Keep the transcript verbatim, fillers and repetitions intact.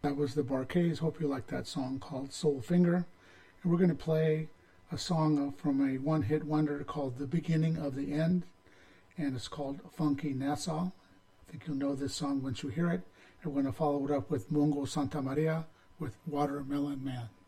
That was the Bar-Kays. Hope you like that song called Soul Finger. And we're going to play a song from a one-hit wonder called The Beginning of the End, and it's called Funky Nassau. I think you'll know this song once you hear it. And we're going to follow it up with Mungo Santamaria with Watermelon Man.